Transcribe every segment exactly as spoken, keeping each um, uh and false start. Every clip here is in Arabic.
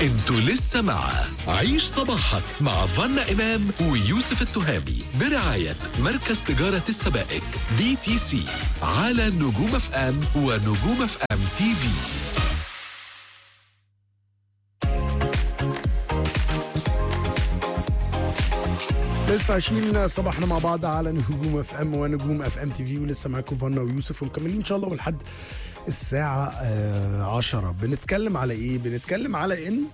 انتوا لسه مع عيش صباحك مع فانا إمام ويوسف التهامي برعاية مركز تجارة السبائك بي تي سي على نجوم اف ام ونجوم اف ام تي في. لسه عايشين صباحنا مع بعض على نجوم اف ام ونجوم اف ام تي في، ولسه معاكم فانا ويوسف ومكملين ان شاء الله لحد الساعه آه عشرة. بنتكلم على ايه؟ بنتكلم على ان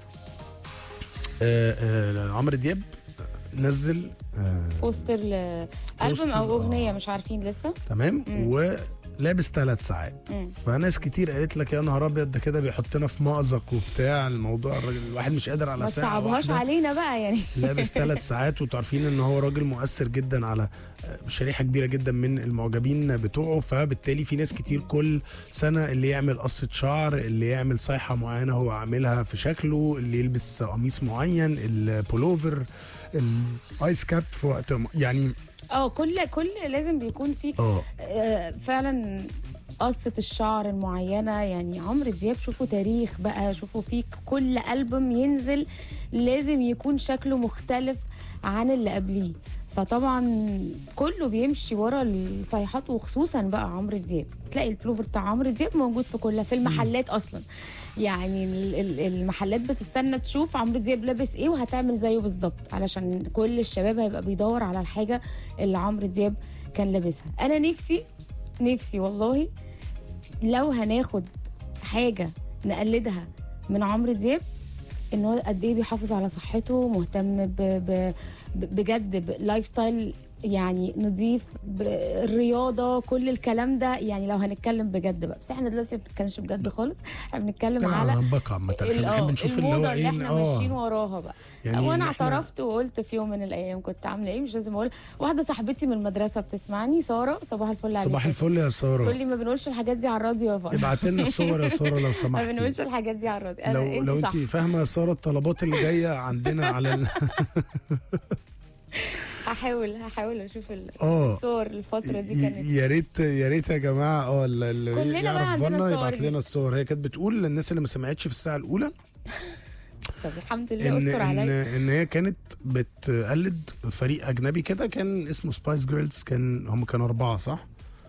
آه آه عمرو دياب نزل آه بوستر لألبوم او اغنيه مش عارفين لسه. تمام. ولابس ثلاث ساعات. مم. فناس كتير قالت لك يا نهار ابيض ده كده بيحطنا في مأزق وبتاع الموضوع، الراجل الواحد مش قادر على ساعه. ما تصعبهاش علينا بقى يعني. لابس ثلاث ساعات وتعرفين ان هو راجل مؤثر جدا على شريحه كبيره جدا من المعجبين بتوعه، فبالتالي في ناس كتير كل سنه اللي يعمل قصه شعر، اللي يعمل صيحه معينه هو عاملها في شكله، اللي يلبس قميص معين، البولوفر، الايس كاب في وقت يعني اه كل كل لازم بيكون في آه فعلا قصة الشعر المعينة. يعني عمرو دياب شوفوا تاريخ بقى، شوفوا فيك كل ألبوم ينزل لازم يكون شكله مختلف عن اللي قبليه، فطبعا كله بيمشي ورا الصيحات، وخصوصا بقى عمرو دياب تلاقي البلوفر بتاع عمرو دياب موجود في كلها في المحلات اصلا. يعني المحلات بتستنى تشوف عمرو دياب لابس ايه وهتعمل زيه بالظبط، علشان كل الشباب هيبقى بيدور على الحاجه اللي عمرو دياب كان لابسها. انا نفسي نفسي والله لو هناخد حاجه نقلدها من عمرو دياب، ان هو قد ايه بيحافظ على صحته، مهتم ب ب بجد بلايف ستايل يعني نظيف، بالرياضه، كل الكلام ده. يعني لو هنتكلم بجد بقى، بس احنا دلوقتي ما بنتكلمش بجد خالص، احنا بنتكلم على بنحب نشوف الموضه اللي احنا ماشيين وراها بقى. يعني وانا اعترفت وقلت في يوم من الايام كنت عامله ايه، مش لازم اقول. واحده صاحبتي من المدرسه بتسمعني، ساره، صباح الفل عليك. صباح الفل يا ساره. تقول لي ما بنقولش الحاجات دي على الراديو يا فندم. ابعت لنا الصور يا ساره لو سمحتي. ما بنقولش الحاجات دي على الراديو. لو لو انت فاهمه يا ساره الطلبات اللي جايه عندنا على ال... هحاول هحاول اشوف الصور الفتره دي كانت يا ريت يا ريت يا جماعه. اه كلنا بقى عندنا يبعت لنا الصور. هي كانت بتقول للناس اللي ما سمعتش في الساعه الاولى طب الحمد لله استر عليا ان ان هي كانت بتقلد فريق اجنبي كده كان اسمه سبايس جيرلز. كان هم كانوا اربعه صح؟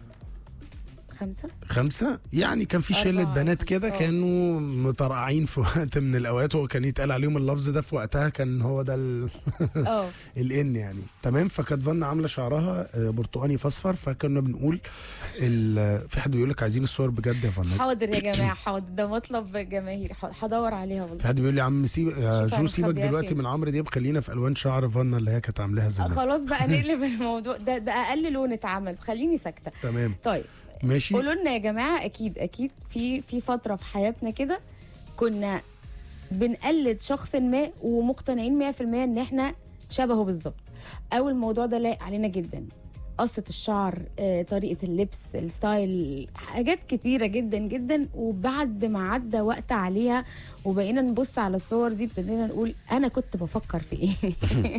خمسة خمسة يعني كان في شلة بنات كده كانوا مترقعين في وقت من الأوقات، وكان يتقال عليهم اللفظ ده في وقتها، كان هو ده ال الإن يعني. تمام. فكانت فانا عاملة شعرها برتقاني فاصفر، فكنا بنقول في حد بيقول لك عايزين الصور بجد يا فانا. حاضر يا جماعة حاضر، ده مطلب جماهيري، هدور عليها والله. في حد بيقول لي يا عم سيب يا جو سيبك دلوقتي من عمرو دياب، خلينا في ألوان شعر فانا اللي هي كانت عاملاها زمان. خلاص بقى نقلب الموضوع ده، ده أقل لون اتعمل، خليني ساكتة. تمام. طيب ماشي. قولوا لنا يا جماعه، اكيد اكيد في في فتره في حياتنا كده كنا بنقلد شخص ما ومقتنعين مية في المية ان احنا شبهه بالظبط، او الموضوع ده لايق علينا جدا. قصه الشعر، طريقه اللبس، الستايل، حاجات كتيره جدا جدا. وبعد ما عدى وقت عليها وبقينا نبص على الصور دي، ابتدينا نقول انا كنت بفكر في ايه؟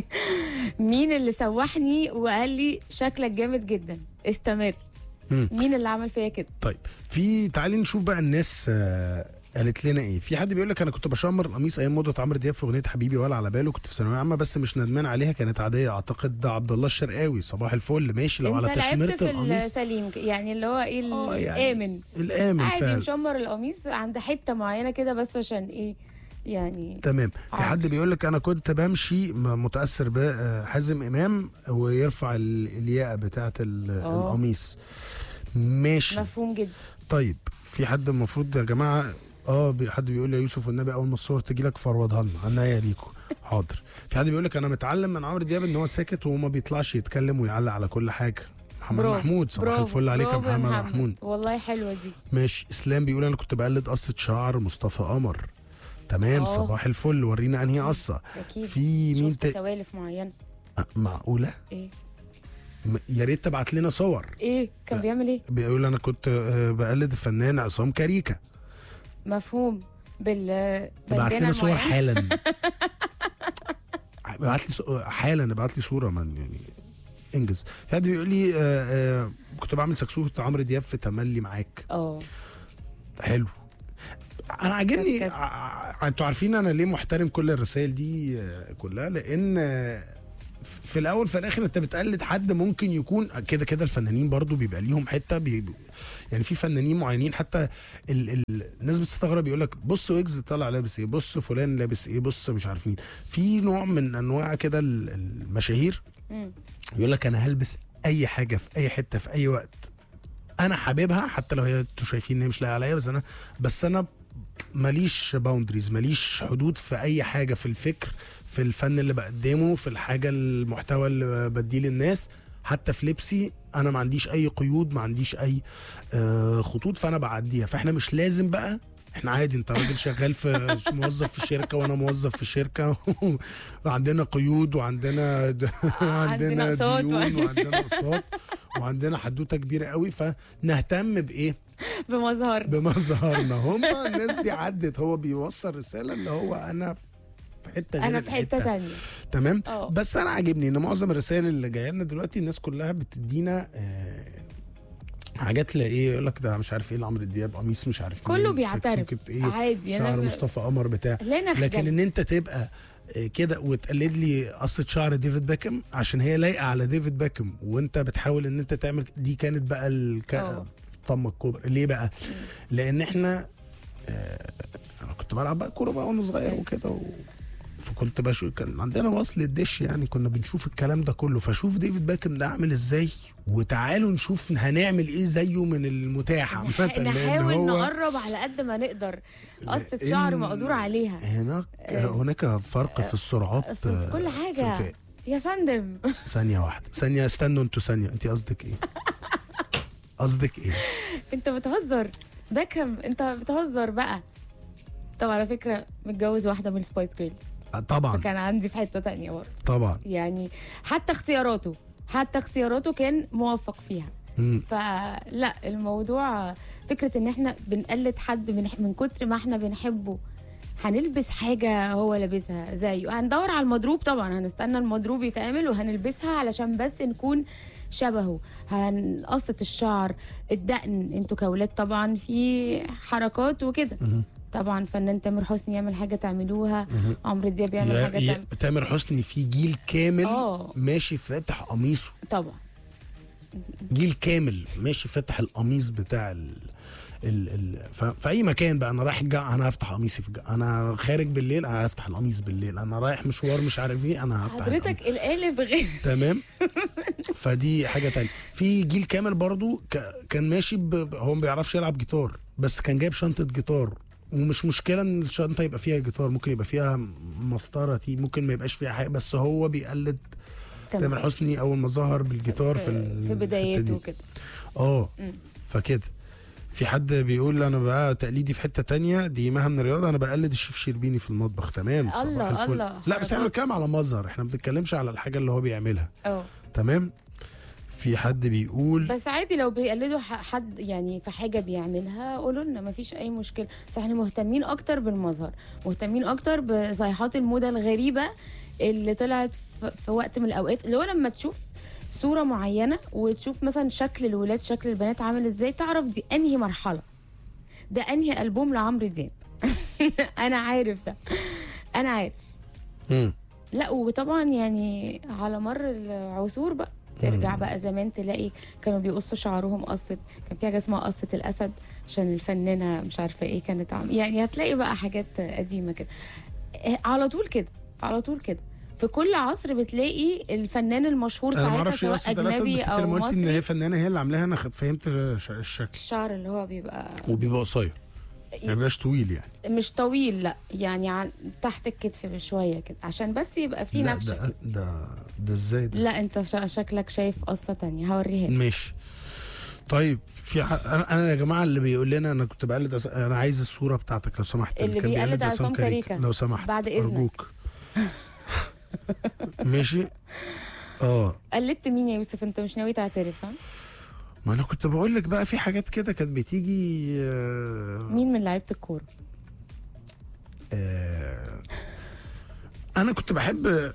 مين اللي سوحني وقال لي شكلك جامد جدا استمر؟ مين اللي عمل فيا كده؟ طيب في تعالي نشوف بقى الناس آه قالت لنا ايه. في حد بيقول لك انا كنت بشمر القميص ايام موضه عمرو دياب في اغنيه حبيبي ولا على باله، كنت في ثانويه عامه بس مش ندمان عليها، كانت عاديه. اعتقد ده عبد الله الشرقاوي. صباح الفل. ماشي. لو على تشميره القميص سليم يعني اللي هو ايه الامن الامن عادي فعلا. مشمر القميص عند حته معينه كده بس عشان ايه يعني. تمام. في حد بيقول لك انا كنت بمشي متاثر بحازم امام ويرفع الياقه بتاعه القميص. ماشي مفهوم جدا. طيب في حد المفروض يا جماعه اه حد بيقول لي يا يوسف والنبي اول ما الصور تجي لك فروضها لنا عناية ليكم. حاضر. في حد بيقول لك انا متعلم من عمرو دياب ان هو ساكت وما بيطلعش يتكلم ويعلق على كل حاجه. محمد محمود. صباح الفل عليك يا محمد محمود. والله حلوه دي. ماشي. اسلام بيقول انا كنت بقلد قصه شعر مصطفى قمر. تمام. أوه. صباح الفل. ورينا انهي قصه. في مين ت... سوالف معينه. معقوله ايه؟ يا ريت تبعت لنا صور. ايه كان بيعمل ايه؟ بيقول انا كنت بقلد الفنان عصام كاريكا. مفهوم. بال ابعت لنا صور حالا. ابعت لي حالا ابعت لي صوره من يعني انجز. حد بيقول لي آآ آآ كنت بعمل سكسوكه عمرو دياب في تملي معاك. اه حلو. انا عاجبني انتوا عارفين انا ليه محترم كل الرسائل دي آه، كلها؟ لان آه، في الاول في الاخر انت بتقلد حد ممكن يكون كده كده. الفنانين برضو بيبقى ليهم حته بي يعني في فنانين معينين حتى ال ال الناس بتستغرب، يقول لك بص ويجز طالع لابس ايه، بص فلان لابس ايه، بص مش عارف مين. في نوع من انواع كده ال- المشاهير يقول لك انا هلبس اي حاجه في اي حته في اي وقت انا حاببها، حتى لو هي انتوا شايفين ان هي مش لاقيه عليا، بس انا بس انا ماليش باوندريز، ماليش حدود في اي حاجه، في الفكر، في الفن اللي بقدمه، في الحاجه المحتوى اللي بديه للناس، حتى في لبسي انا ما عنديش اي قيود، ما عنديش اي آه خطوط، فانا بعديها. فاحنا مش لازم بقى، احنا عادي، انت راجل شغال في موظف في الشركه وانا موظف في الشركه وعندنا قيود وعندنا عندنا أقساط ديون وعندنا اقساط وعندنا حدوته كبيره قوي، فنهتم بايه؟ بمظهر بمظهرنا. هم الناس دي عدت، هو بيوصل رساله اللي هو انا في حته غير انا في حته الحتة. تانية. تمام. أوه. بس انا عاجبني ان معظم الرسائل اللي جايه لنا دلوقتي الناس كلها بتدينا آه حاجات لايه، يقول لك ده مش عارف ايه لعمرو دياب، قميص مش عارف كله مين، بيعترف. سكسوكة ايه، عادي، أنا شعر ب- مصطفى قمر بتاع. لا نخجل. لكن ان انت تبقى آه، كده وتقلد لي قصه شعر ديفيد باكم عشان هي لايقه على ديفيد باكم، وانت بتحاول ان انت تعمل دي، كانت بقى الك... أوه. طمه الكبرى. ليه بقى؟ لان احنا آه انا كنت بلعب بقى كوره بقى وانا صغير وكده و... فكنت بشوف، كان عندنا وصل الدش يعني، كنا بنشوف الكلام ده كله. فشوف ديفيد باكم ده عامل ازاي، وتعالوا نشوف هنعمل ايه زيه من المتاح عامه. لأن نحاول هو نقرب على قد ما نقدر. قصة شعر لأن مقدور عليها هناك هناك فرق في السرعات في في كل حاجة في يا فندم. ثانيه واحده، ثانيه، استنوا انتوا ثانيه، انت قصدك ايه؟ قصدك ايه؟ انت بتهزر بكم، انت بتهزر بقى. طب على فكرة متجوز واحدة من السبايس جيرلز، آه، طبعا فكان عندي في حتة تانية برضه. طبعا. يعني حتى اختياراته حتى اختياراته كان موفق فيها. فلا الموضوع فكرة ان احنا بنقلد حد من من كتر ما احنا بنحبه، هنلبس حاجة هو لابسها زيه، هندور على المضروب طبعا، هنستنى المضروب يتعمل وهنلبسها علشان بس نكون شبهه. هنقصة الشعر، الدقن، انتوا كاولاد طبعا في حركات وكده. طبعا فنان تامر حسني يعمل حاجة تعملوها، عمرو دياب يعمل يا- حاجة يا- تعمل. تامر حسني في جيل كامل آه. ماشي فاتح قميصه، طبعا جيل كامل ماشي فاتح القميص بتاع ال ال ال ف- في اي مكان بقى، انا رايح الجامعه انا هفتح قميصي في الجامعة. انا خارج بالليل انا هفتح القميص بالليل، انا رايح مشوار مش عارف ايه انا هفتح القميص. حضرتك القالب غير. تمام. فدي حاجه تانية. في جيل كامل برضو ك- كان ماشي ب... ب- هو ما بيعرفش يلعب جيتار، بس كان جايب شنطه جيتار، ومش مشكله ان الشنطه يبقى فيها جيتار، ممكن يبقى فيها مسطره تي، ممكن ما يبقاش فيها حاجه، بس هو بيقلد تمام. تامر حسني اول ما ظهر بالجيتار في ال- في الحتة بدايته دي. وكده. اه فكده. في حد بيقول انا بقى تقليدي في حته تانية، دي مها من الرياضه، انا بقلد الشيف شربيني في المطبخ. تمام، صباح الله، الفل. الله. لا بس احنا حركات. بنتكلم على مظهر، احنا ما بنتكلمش على الحاجه اللي هو بيعملها. اه تمام. في حد بيقول بس عادي لو بيقلدوا ح- حد يعني في حاجه بيعملها قولوا لنا، مفيش اي مشكله. بس احنا مهتمين اكتر بالمظهر، مهتمين اكتر بصيحات الموضه الغريبه اللي طلعت في, في وقت من الاوقات، اللي هو لما تشوف صوره معينه وتشوف مثلا شكل الولاد شكل البنات عامل ازاي، تعرف دي انهي مرحله، ده انهي البوم لعمرو دياب. انا عارف ده، انا عارف. مم. لا وطبعا يعني على مر العصور بقى ترجع بقى زمان تلاقي كانوا بيقصوا شعرهم قصة، كان في حاجة اسمها قصة الأسد عشان الفنانة مش عارفة ايه كانت عم... يعني هتلاقي بقى حاجات قديمة كده على طول كده، على طول كده في كل عصر بتلاقي الفنان المشهور انا ما ساعتها اعرفش ايه سواء قصه الاسد، أجنبي بس انت أو لما قلت ان مصري. هي فنانه هي اللي عاملاها انا خد- فهمت ش- الشكل. الشعر اللي هو بيبقى وبيبقى قصير، ما بيبقاش طويل يعني. مش طويل، لا يعني عن تحت الكتف بشوية كده عشان بس يبقى فيه لا نفشة ده كده. ده ده ازاي ده؟ لا انت شا- شكلك شايف قصة تانية هوريها لك. ماشي. طيب في ح... انا أنا يا جماعه اللي بيقول لنا انا كنت بقلد أس... انا عايز الصوره بتاعتك لو سمحت، اللي كان بيقلد عصام كاريكا. لو سمحت بعد إذنك. ارجوك. ماشي. اه قلدت مين يا يوسف؟ انت مش ناوي تعترف؟ ها؟ ما انا كنت بقول لك بقى في حاجات كده كانت بتيجي آه... مين من لعيبه الكوره؟ آه... انا كنت بحب،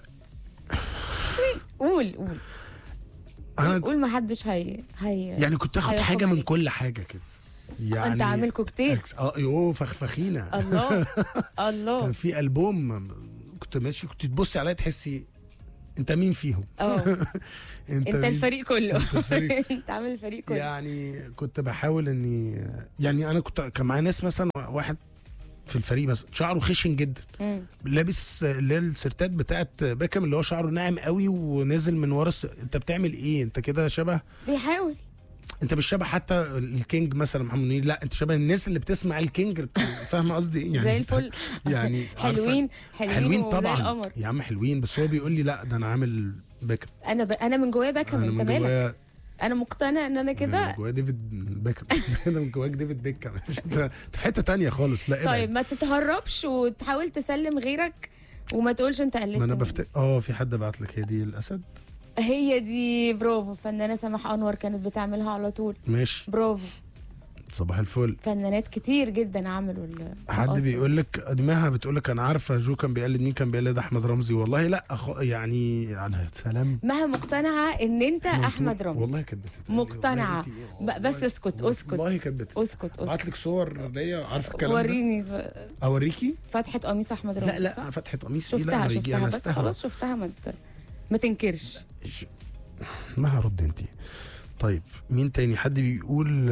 قول قول انا قول، ما حدش هي هي يعني كنت اخد هيحكم حاجه من عليك. كل حاجه كده. يعني انت عامل كوكتيل. اه يوه فخفخينه. الله الله. كان في البوم كنت ماشي كنت تبصي عليا تحسي انت مين فيهم. اه انت, انت الفريق كله. انت, الفريق. انت عامل الفريق كله. يعني كنت بحاول اني يعني انا كنت كان معايا ناس مثلا واحد في الفريق مثلا شعره خشن جدا مم. لابس اللي هي السيرتات بتاعت بيكهام اللي هو شعره ناعم قوي ونازل من ورا الس... انت بتعمل ايه انت كده شبه بيحاول انت مش شبه حتى الكينج مثلا محمد منير لا انت شبه الناس اللي بتسمع الكينج فاهمه قصدي ايه يعني زي الفل يعني حلوين حلوين, حلوين طبعا يا عم حلوين بس هو بيقول لي لا ده انا عامل بيكهام انا ب... انا من جوايا بيكهام انت مالك انا مقتنع ان انا كده من جوايا ديفيد بيكهام انا من جواك ديفيد بيكهام انت في حته تانية خالص لا طيب ما تتهربش وتحاول تسلم غيرك وما تقولش انت قلدت ما انا بفت اه في حد بعت لك هي دي الاسد هي دي برافو فنانه سماح انور كانت بتعملها على طول ماشي برافو صباح الفل فنانات كتير جدا عملوا حد بيقول لك ادمها بتقول لك انا عارفه جو كان بيقلد مين كان بيقلد احمد رمزي والله لا أخ... يعني انا سلام مها مقتنعه ان انت احمد رمزي والله كانت مقتنعه ب... بس اسكت اسكت والله كانت اسكت اسكت ابعت لك صور ليا عارفه الكلام ده وريني اوريكي فتحه قميص احمد رمزي لا لا فتحه قميص شفتها لا شفتها أنا بس خلاص شفتها ما ما تنكرش ما هرد انت طيب مين تاني حد بيقول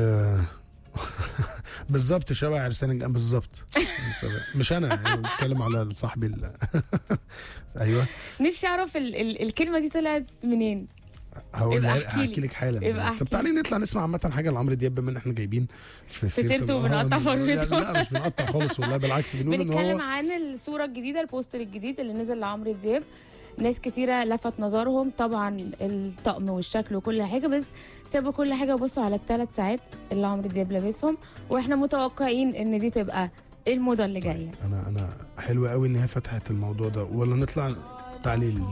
بالظبط شبه عرسان بالظبط مش انا يعني بتكلم على صاحبي ال... ايوه نفسي اعرف ال... ال... الكلمه دي طلعت منين هقول هحكي لك حالا طب تعالي نطلع نسمع عامه حاجه لعمرو دياب بما ان احنا جايبين في سيرته وبنقطع فروته لا مش بنقطع خالص والله بالعكس بنقول ان هو بنتكلم عن الصوره الجديده البوستر الجديد اللي نزل لعمرو دياب ناس كتيرة لفت نظرهم طبعا الطقم والشكل وكل حاجة بس سابوا كل حاجة وبصوا على الثلاث ساعات اللي عمرو دياب لابسهم واحنا متوقعين ان دي تبقى الموضة اللي جاية. انا انا حلوة قوي ان هي فتحت الموضوع ده ولا نطلع تعليل